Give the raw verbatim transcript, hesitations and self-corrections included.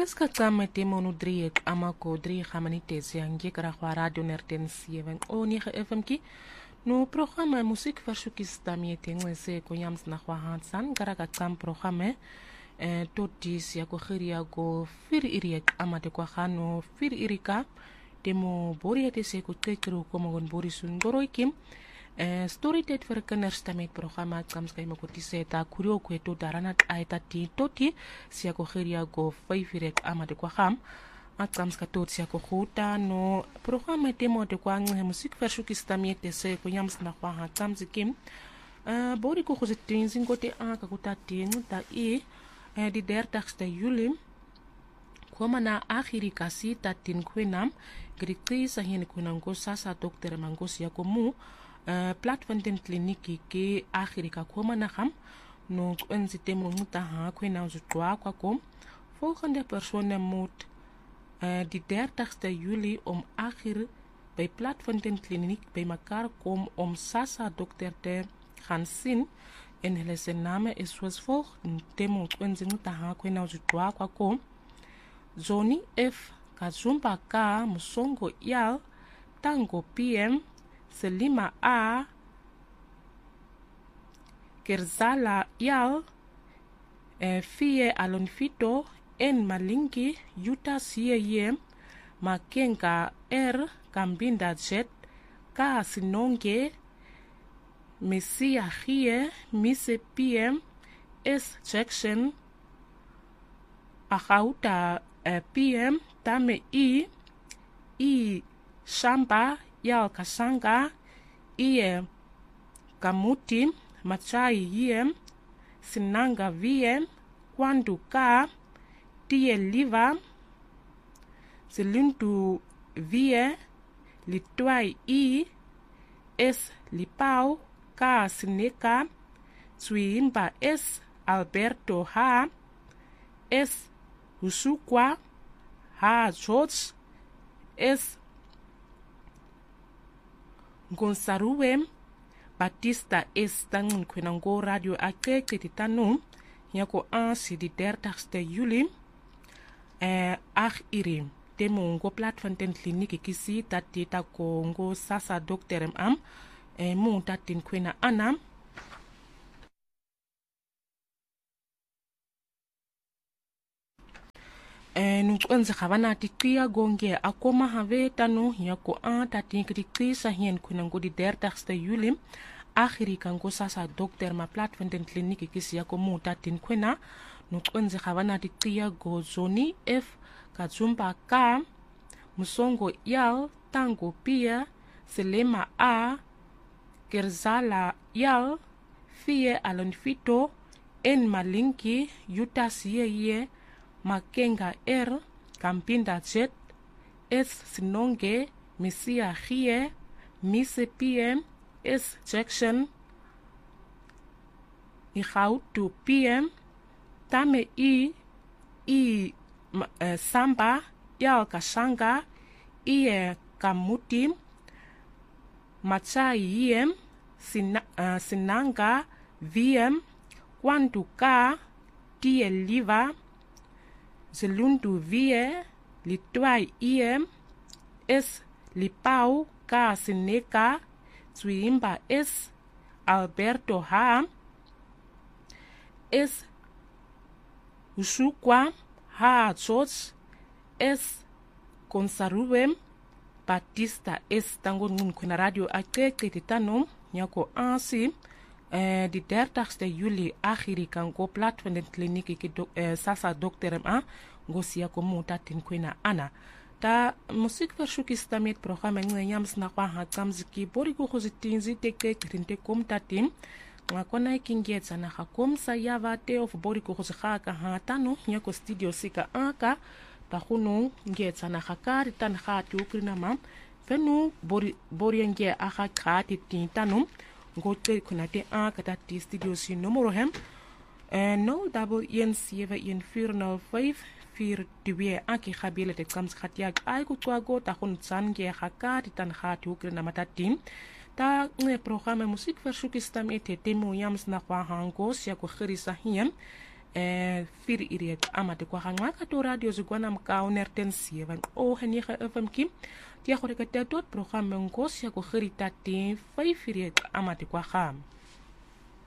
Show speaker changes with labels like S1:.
S1: Freska kama temo no drie ek amako drie gamanitesi ange kara kwa radio nerten seven o nege F M ki no programma muziekverzoekjes daarmee tengwese konyams na kwa hansan kara kakam programma eh totis ya ko khiria go fir iriek amate kwa khano fir irika temo bori ete se ko tekru ko magon bori sun goroikim eh story tet vir kinders daarmee programma kams kay mako tiseta kurio ko to darana aita ti toti sia ko khiria go vyf irek amate kwa kham akams ka tot sia ko khuta no programma temo te kwa nge muziekverzoekjes daarmee te se ko yams na kwa ha kams kim eh bori ko khozetin zingote aka ko tatin ta i Uh, di dertigste juli kwama na akhiri kasi tatin kwenam grikri sa hin kwenango sasa dokter mangos ya komu uh, platform den kliniki ke akhiri ka kwama na kham no kwenzi temo muta ha kwenam zutwa kwa kom volgende persone moet uh, die dertigste juli om akhir bij platform den kliniek bij elkaar kom om sasa dokter te gaan zien. En hulle se name is soos volg. Temo kwenzi nutaha kwena uzutwa kwa kom. Zoni F. Kazumba K. Musongo Yal. Tango P M. Selima A. Kerzala Yal. E, Fie Alonfito. En Malingi. Yuta Siye Makenga R. Kambinda Jet. K. Sinonge. Messia Gie, Mise P M, S Jackson, Ahauta uh, P M, Tame I, I Shamba, Yal Kasanga, I Kamuti, Machai Yem, Sinanga V M, Kwandu Ka, Tie Liva, Seluntu Vie, Litwai I, S Lipau, K. Sineka, Swimba S. Alberto H. S. Usukwa H. George S. Gonsaruem Batista S. Tangun Kwenango Radio Ake Ketitanu Yako ansi di dertigste juli eh, ach iri Temo ngo platform ten kliniki kisi tatita ko ngo sasa dokterem am e mo tatin kwena anam e nukwenze khabana tikia gonge akoma have tanu yako an tatin krikri sa hien kwena ngodi dertigste juli akhiri kango sasa dokter ma platform den kliniki kisi yako mo tatin kwena nukwenze khabana tikia go zoni F Kazumba K Musongo Yal Tango Pia Selema A Kerzala Yal, Fie Alonfito, En Malinki, Yuta Siye, Makenga R, Kampinda Jet, S Sinonge, Messia Gie, Mise P M, S Jackson, Ihautu P M, Tame I, I uh, Samba, Yal Kasanga, I Kamuti, Machai Yem, Sina, uh, Sinanga V M, Kwanduka, Tie Liva, Zelundu Vie, Litwai I M, S Lipau K. Sineka, Swimba S. Alberto H. S. Usukwa H. George S. Konsaruem Batista S. Tangon ngun kuna radio ake ketitano nyako ansi eh, di dertigste juli akhiri kango platform den kliniki ki do, eh, sasa dokterem a ngosi yako muta tin kwena ana ta muziekverzoekjes daarmee programma nge yams na kwa hakamziki bori go khozitinzi teke krinte kom tatim ngakona ikingetsa na hakom sa yavate of bori go khozikaka ha tano nyako studio sika aka takhunu ngetsa na hakari tan khati ukrina mam fenu bori bori nge aka khati tintanum ngote kunate aka tati studio si numero hem nol double one seven one four nol five four two aki khabile te kams khatiak ay ku twago takhun tsange hakari tan khati ukrina matatim ta nge programma muziekverzoekjes daarmee te temo yams na kwa hangos ya ko khirisa hiem eh vier iri amate kwa hanga ka to radio zigwana mkao nerten sieben o henige F M ki tia gore ka tot program ngos ya go gerita te vijf iri amate kwa ham